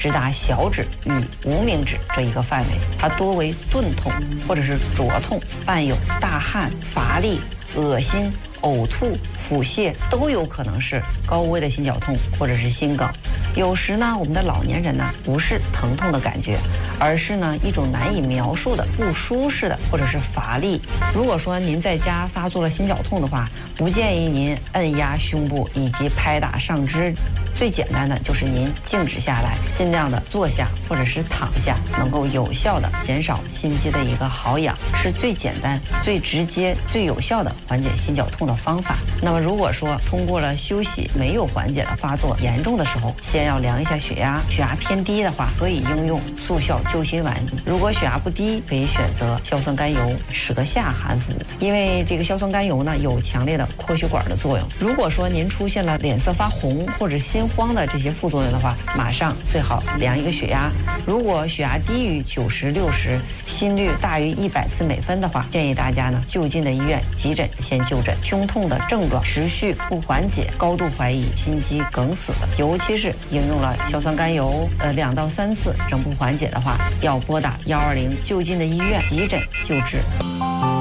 直达小指与无名指这一个范围，它多为钝痛或者是灼痛，伴有大汗、乏力、恶心、呕吐、腹泻，都有可能是高危的心绞痛或者是心梗。有时呢，我们的老年人呢不是疼痛的感觉，而是呢一种难以描述的不舒适的或者是乏力。如果说您在家发作了心绞痛的话，不建议您按压胸部以及拍打上肢。最简单的就是您静止下来，尽量的坐下或者是躺下，能够有效的减少心肌的一个耗氧，是最简单、最直接、最有效的缓解心绞痛的方法。那么如果说通过了休息没有缓解的发作严重的时候，先要量一下血压，血压偏低的话，可以应用速效救心丸；如果血压不低，可以选择硝酸甘油舌下含服，因为这个硝酸甘油呢有强烈的扩血管的作用。如果说您出现了脸色发红或者心慌的这些副作用的话，马上最好量一个血压。如果血压低于90、60，心率大于100次每分的话，建议大家呢就近的医院急诊先就诊。胸痛的症状持续不缓解，高度怀疑心肌梗死的，尤其是应用了硝酸甘油2到3次仍不缓解的话，要拨打120就近的医院急诊救治。